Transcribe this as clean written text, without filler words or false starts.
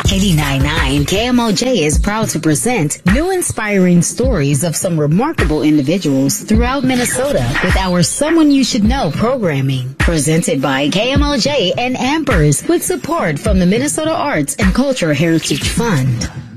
89.9 KMOJ is proud to present new inspiring stories of some remarkable individuals throughout Minnesota with our Someone You Should Know programming. Presented by KMOJ and Ampers with support from the Minnesota Arts and Cultural Heritage Fund.